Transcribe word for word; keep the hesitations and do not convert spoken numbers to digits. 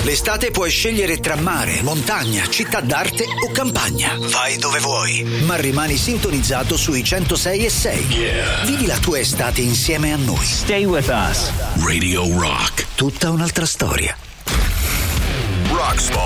L'estate puoi scegliere tra mare, montagna, città d'arte o campagna. Vai dove vuoi, ma rimani sintonizzato sui centosei e sei. Yeah. Vivi la tua estate insieme a noi. Stay with us. Radio Rock. Tutta un'altra storia. Rock